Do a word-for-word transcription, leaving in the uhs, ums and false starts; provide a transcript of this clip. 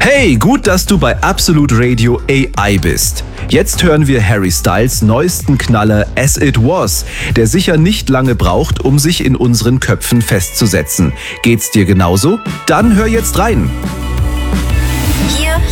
Hey, gut, dass du bei Absolute Radio A I bist. Jetzt hören wir Harry Styles neuesten Knaller As It Was, der sicher nicht lange braucht, um sich in unseren Köpfen festzusetzen. Geht's dir genauso? Dann hör jetzt rein. Hier